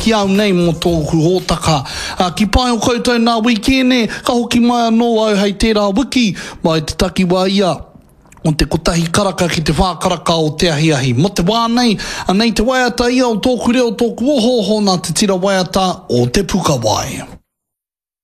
ki au nei mo tōku hōtaka. Ki pai o koutou nā wikene, ka hoki mai anō au hei tērā wiki, mai te takiwa ia. O te kotahi karaka ki te whākaraka o te ahiahi. Mo te wānei, anei te waiata ia o tōku reo tōku ohoho nā te tira waiata o te Pukawai.